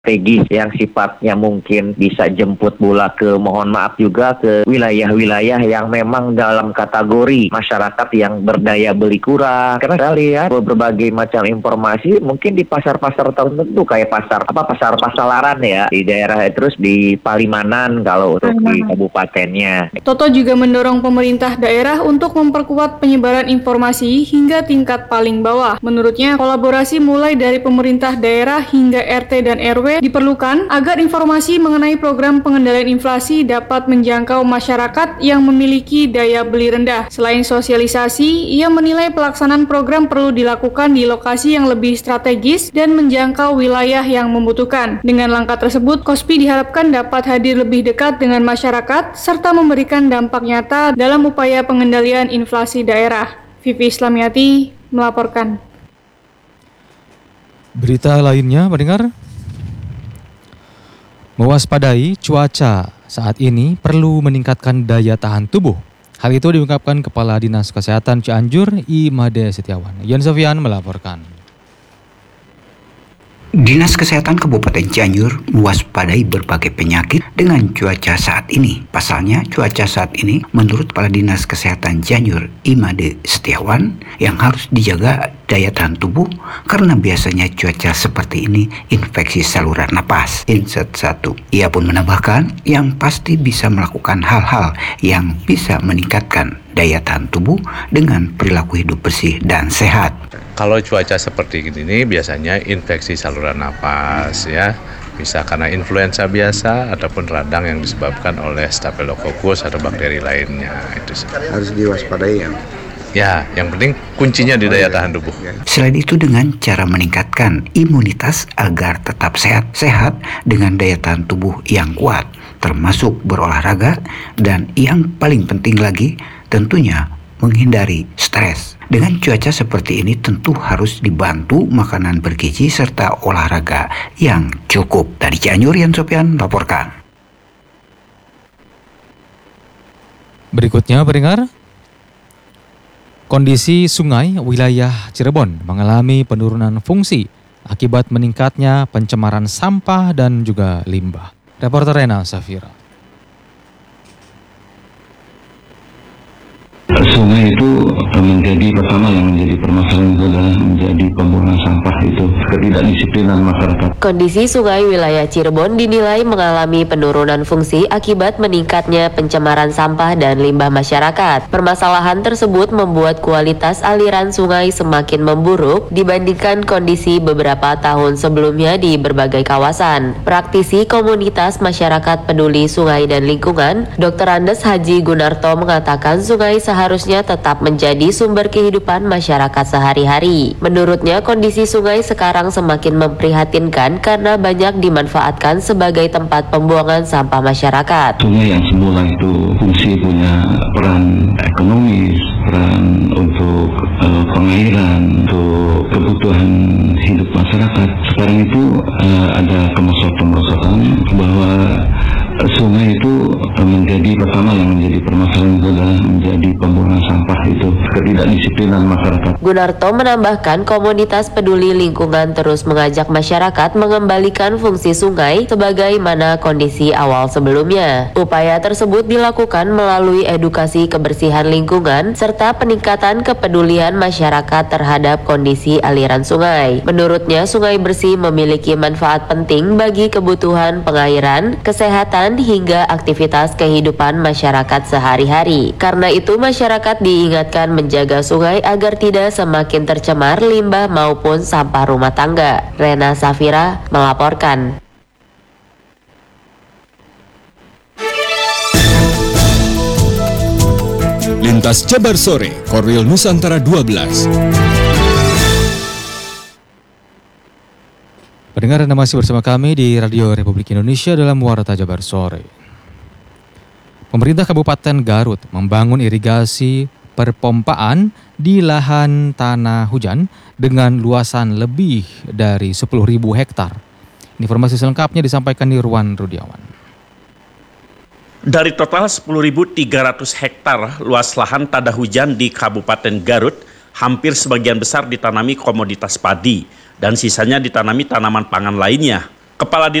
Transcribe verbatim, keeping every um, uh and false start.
strategis yang sifatnya mungkin bisa jemput bola ke, mohon maaf juga, ke wilayah-wilayah yang memang dalam kategori masyarakat yang berdaya beli kurang. Karena saya lihat berbagai macam informasi mungkin di pasar-pasar tertentu kayak pasar apa pasar pasalaran ya di daerah, terus di Palimanan kalau untuk di kabupatennya. Toto juga mendorong pemerintah daerah untuk memperkuat penyebaran informasi hingga tingkat paling bawah. Menurutnya, kolaborasi mulai dari pemerintah daerah hingga R T dan R W diperlukan agar informasi mengenai program pengendalian inflasi dapat menjangkau masyarakat yang memiliki daya beli rendah. Selain sosialisasi, ia menilai pelaksanaan program perlu dilakukan di lokasi yang lebih strategis dan menjangkau wilayah yang membutuhkan. Dengan langkah tersebut, Kospi diharapkan dapat hadir lebih dekat dengan masyarakat serta memberikan dampak nyata dalam upaya pengendalian inflasi daerah. Vivi Islamiati melaporkan. Berita lainnya, pendengar. Mewaspadai cuaca saat ini perlu meningkatkan daya tahan tubuh. Hal itu diungkapkan Kepala Dinas Kesehatan Cianjur, Imade Setiawan. Yan Sofian melaporkan. Dinas Kesehatan Kabupaten Cianjur mewaspadai berbagai penyakit dengan cuaca saat ini. Pasalnya, cuaca saat ini menurut Kepala Dinas Kesehatan Cianjur, Imade Setiawan, yang harus dijaga daya tahan tubuh karena biasanya cuaca seperti ini infeksi saluran napas. Insert satu. Ia pun menambahkan yang pasti bisa melakukan hal-hal yang bisa meningkatkan daya tahan tubuh dengan perilaku hidup bersih dan sehat. Kalau cuaca seperti ini biasanya infeksi saluran napas ya, bisa karena influenza biasa ataupun radang yang disebabkan oleh Staphylococcus atau bakteri lainnya. Itu harus diwaspadai ya. Ya, yang penting kuncinya di daya tahan tubuh. Selain itu dengan cara meningkatkan imunitas agar tetap sehat, sehat dengan daya tahan tubuh yang kuat, termasuk berolahraga dan yang paling penting lagi tentunya menghindari stres. Dengan cuaca seperti ini tentu harus dibantu makanan bergizi serta olahraga yang cukup. Dari Cianjur, Yan Sofian laporkan. Berikutnya, pendengar. Kondisi sungai wilayah Cirebon mengalami penurunan fungsi akibat meningkatnya pencemaran sampah dan juga limbah. Reporter Rena Safira. Sungai itu menjadi pertama yang menjadi permasalahan itu adalah menjadi pembuangan sampah itu ketidakdisiplinan masyarakat. Kondisi sungai wilayah Cirebon dinilai mengalami penurunan fungsi akibat meningkatnya pencemaran sampah dan limbah masyarakat. Permasalahan tersebut membuat kualitas aliran sungai semakin memburuk dibandingkan kondisi beberapa tahun sebelumnya di berbagai kawasan. Praktisi komunitas masyarakat peduli sungai dan lingkungan, Dokter Andes Haji Gunarto mengatakan sungai seharusnya harusnya tetap menjadi sumber kehidupan masyarakat sehari-hari. Menurutnya, kondisi sungai sekarang semakin memprihatinkan karena banyak dimanfaatkan sebagai tempat pembuangan sampah masyarakat. Sungai yang semula itu fungsi punya peran ekonomis, peran untuk uh, pengairan, untuk kebutuhan hidup masyarakat. Sekarang itu uh, ada kemerosotan-kemerosotan bahwa sungai itu menjadi pertama yang menjadi permasalahan itu adalah menjadi pembuangan sampah itu ketidakdisiplinan masyarakat. Gunarto menambahkan komunitas peduli lingkungan terus mengajak masyarakat mengembalikan fungsi sungai sebagaimana kondisi awal sebelumnya. Upaya tersebut dilakukan melalui edukasi kebersihan lingkungan serta peningkatan kepedulian masyarakat terhadap kondisi aliran sungai. Menurutnya, sungai bersih memiliki manfaat penting bagi kebutuhan pengairan, kesehatan, hingga aktivitas kehidupan masyarakat sehari-hari. Karena itu masyarakat diingatkan menjaga sungai agar tidak semakin tercemar limbah maupun sampah rumah tangga. Rena Safira melaporkan. Lintas Jabar Sore, Korwil Nusantara dua belas. Pendengar, Anda masih bersama kami di Radio Republik Indonesia dalam Warta Jabar Sore. Pemerintah Kabupaten Garut membangun irigasi perpompaan di lahan tanah hujan dengan luasan lebih dari sepuluh ribu hektar. Informasi selengkapnya disampaikan di Ruan Rudiawan. Dari total sepuluh ribu tiga ratus hektar luas lahan tanah hujan di Kabupaten Garut, hampir sebagian besar ditanami komoditas padi dan sisanya ditanami tanaman pangan lainnya. Kepala